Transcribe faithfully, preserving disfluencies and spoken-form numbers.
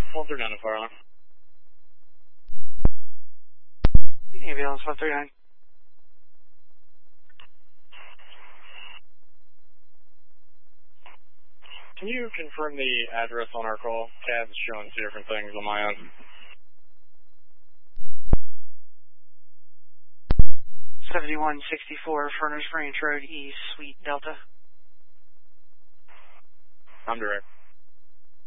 one three nine to fire alarm. Ambulance one three nine. Can you confirm the address on our call? Cab's showing two different things on my end. seventy-one sixty-four Furnace Range Road East, Suite Delta. I'm direct.